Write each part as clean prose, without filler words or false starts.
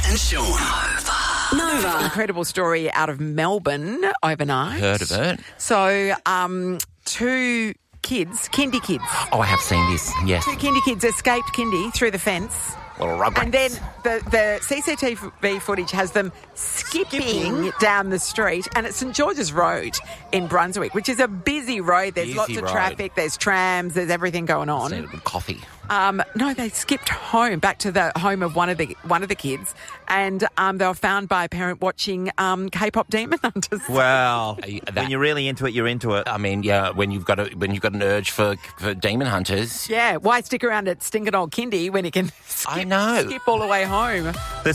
and Sean. Nova. Incredible story out of Melbourne overnight. Heard of it. So, two kids, kindy kids. Oh, I have seen this, yes. Two kindy kids escaped kindy through the fence. Little rugrats. And then the CCTV footage has them skipping down the street, and it's St George's Road in Brunswick, which is a busy road. There's lots of traffic, there's trams, there's everything going on. Need a good coffee. No, they skipped home, back to the home of one of the kids, and they were found by a parent watching K-pop Demon Hunters. Wow. When you're really into it, you're into it. I mean, yeah, when you've got an urge for demon hunters. Yeah, why stick around at stinking old kindy when you can skip all the way home? The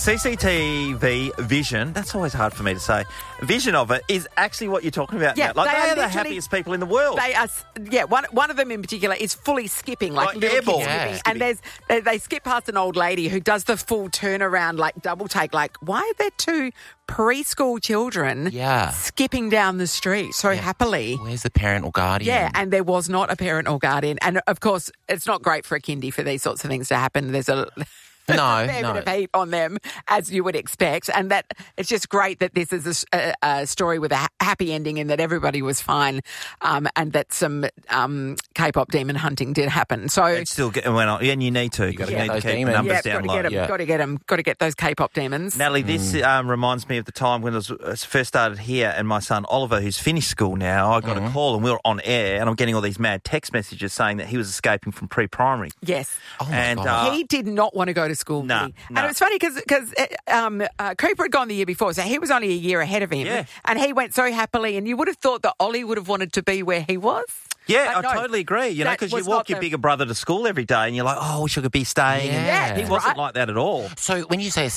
CCTV vision, that's always hard for me to say, vision of it is actually what you're talking about now. Like, they are the happiest people in the world. They are, one of them in particular is fully skipping, like little airborne. kids skipping. And they skip past an old lady who does the full turnaround, like double take, like, why are there two preschool children skipping down the street so happily? Where's the parent or guardian? Yeah, and there was not a parent or guardian. And, of course, it's not great for a kindy for these sorts of things to happen. There's a fair bit of heat on them, as you would expect. And that it's just great that this is a story with a happy ending in that everybody was fine, and that some K-pop demon hunting did happen. So it's still went on, and you need to. You got to keep the numbers down low. Got to get them. Got to get those K-pop demons. Natalie, this reminds me of the time when I first started here, and my son Oliver, who's finished school now, I got a call, and we were on air, and I'm getting all these mad text messages saying that he was escaping from pre-primary. Yes. Oh my God. He did not want to go to school. No. And it was funny because Cooper had gone the year before, so he was only a year ahead of him. Yeah. And he went so happily, and you would have thought that Ollie would have wanted to be where he was. Yeah, I totally agree. You know, because you walk your bigger brother to school every day, and you're like, oh, I wish I could be staying. Yeah. He wasn't like that at all. So when you say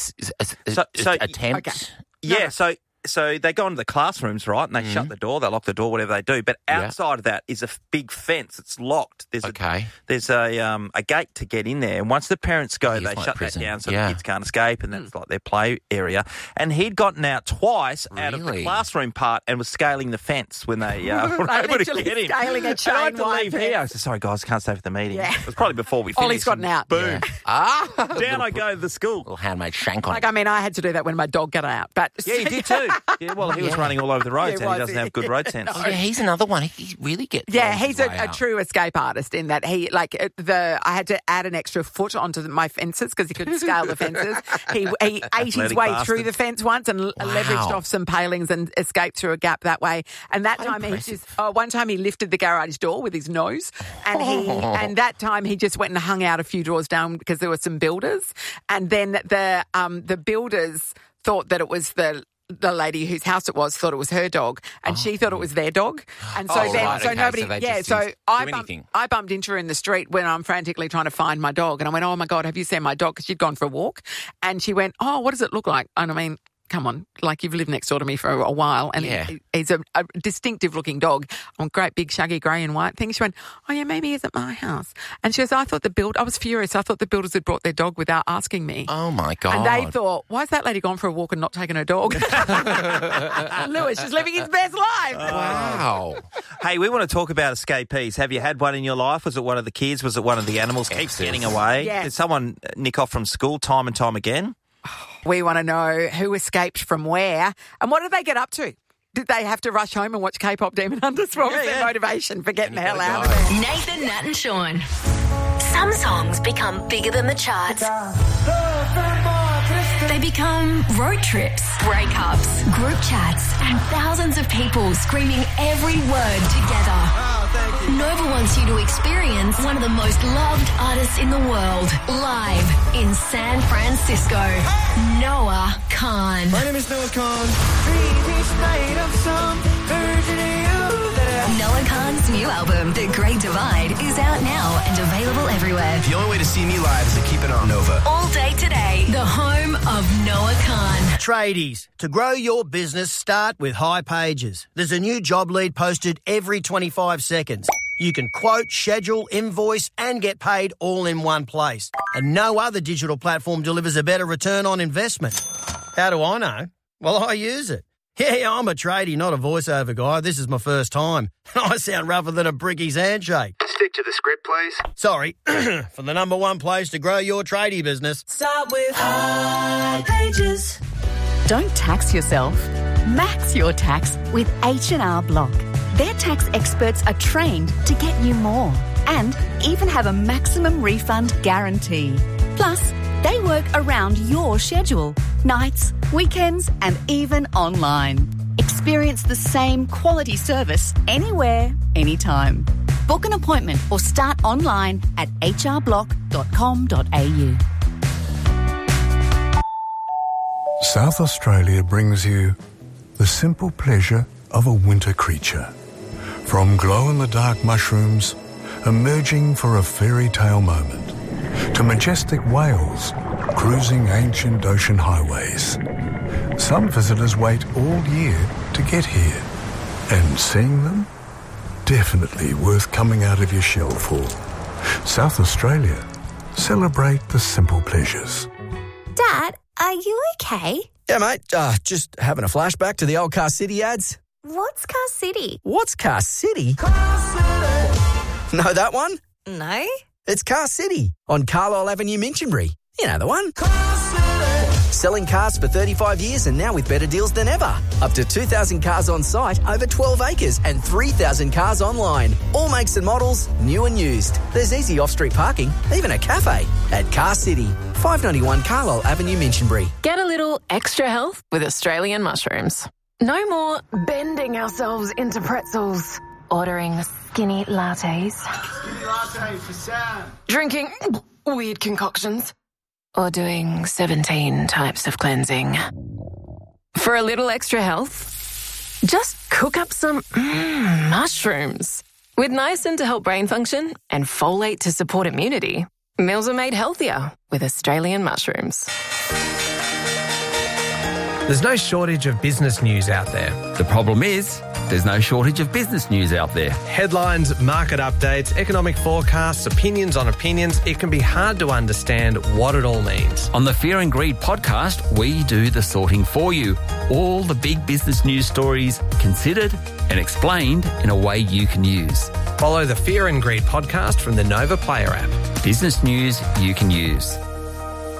attempt... Yeah, so they go into the classrooms, right, and they shut the door, they lock the door, whatever they do. But outside of that is a big fence. It's locked. There's a gate to get in there. And once the parents go, they shut that down so the kids can't escape, and that's like their play area. And he'd gotten out twice out of the classroom part and was scaling the fence when they were able to get in. Scaling a chain. I had to leave here. I said, sorry, guys, can't stay for the meeting. Yeah. It was probably before we finished. Ollie's gotten out. Boom. Yeah. Down I go to the school. Little handmade shank on it. I mean, I had to do that when my dog got out. But yeah, you did too. Yeah, well, he was running all over the roads, and he doesn't have good road sense. Oh, yeah, he's another one. He really gets. Yeah, he's a true escape artist in that he I had to add an extra foot onto my fences because he couldn't scale the fences. He ate his way through the fence once and leveraged off some palings and escaped through a gap that way. And that time one time he lifted the garage door with his nose, and that time he just went and hung out a few doors down because there were some builders, and then the builders thought that it was the lady whose house it was thought it was her dog, and she thought it was their dog, and so I bumped into her in the street when I'm frantically trying to find my dog, and I went, oh my God, have you seen my dog? Because she'd gone for a walk, and she went, oh, what does it look like? And I mean, come on, like you've lived next door to me for a while, and he's a distinctive-looking dog, on great big shaggy grey and white thing. She went, oh yeah, maybe he's at my house. And she goes, I was furious. I thought the builders had brought their dog without asking me. Oh my God. And they thought, why is that lady gone for a walk and not taking her dog? Lewis is living his best life. Wow. Hey, we want to talk about escapees. Have you had one in your life? Was it one of the kids? Was it one of the animals keeps getting away? Yes. Did someone nick off from school time and time again? We want to know who escaped from where and what did they get up to? Did they have to rush home and watch K-pop Demon Hunters? What was their motivation for getting the hell out of it? Nathan, Nat and Sean. Some songs become bigger than the charts. They become road trips, breakups, group chats, and thousands of people screaming every word together. Nova wants you to experience one of the most loved artists in the world, live in San Francisco. Noah Kahan. My name is Noah Kahan. Noah Kahan's new album, The Great Divide, is out now and available everywhere. The only way to see me live is to keep it on Nova. All day today, the home of Noah Kahan. Tradies, to grow your business, start with High Pages. There's a new job lead posted every 25 seconds. You can quote, schedule, invoice, and get paid all in one place. And no other digital platform delivers a better return on investment. How do I know? Well, I use it. Yeah, I'm a tradie, not a voiceover guy. This is my first time. I sound rougher than a bricky's handshake. Stick to the script, please. Sorry, for the number one place to grow your tradie business. Start with High Pages. Pages. Don't tax yourself. Max your tax with H&R Block. Their tax experts are trained to get you more and even have a maximum refund guarantee. Plus, they work around your schedule, nights, weekends, and even online. Experience the same quality service anywhere, anytime. Book an appointment or start online at hrblock.com.au. South Australia brings you the simple pleasure of a winter creature. From glow-in-the-dark mushrooms emerging for a fairy tale moment, to majestic whales cruising ancient ocean highways. Some visitors wait all year to get here, and seeing them, definitely worth coming out of your shell for. South Australia, celebrate the simple pleasures. Dad, are you okay? Yeah, mate. Just having a flashback to the old Car City ads. What's Car City? What's Car City? Car City. Know that one? No. It's Car City on Carlisle Avenue, Minchinbury. You know the one. Car City. Selling cars for 35 years and now with better deals than ever. Up to 2,000 cars on site, over 12 acres and 3,000 cars online. All makes and models, new and used. There's easy off-street parking, even a cafe at Car City. 591 Carlisle Avenue, Minchinbury. Get a little extra health with Australian mushrooms. No more bending ourselves into pretzels. Ordering skinny lattes. Skinny latte for Sam. Drinking weird concoctions. Or doing 17 types of cleansing. For a little extra health, just cook up some mushrooms. With niacin to help brain function and folate to support immunity, meals are made healthier with Australian mushrooms. There's no shortage of business news out there. The problem is, there's no shortage of business news out there. Headlines, market updates, economic forecasts, opinions on opinions. It can be hard to understand what it all means. On the Fear and Greed podcast, we do the sorting for you. All the big business news stories considered and explained in a way you can use. Follow the Fear and Greed podcast from the Nova Player app. Business news you can use.